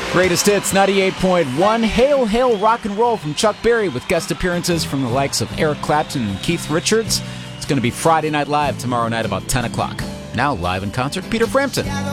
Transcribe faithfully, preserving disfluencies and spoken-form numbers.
Greatest Hits ninety-eight point one. Hail, hail, rock and roll from Chuck Berry with guest appearances from the likes of Eric Clapton and Keith Richards. It's going to be Friday Night Live tomorrow night about ten o'clock. Now live in concert, Peter Frampton.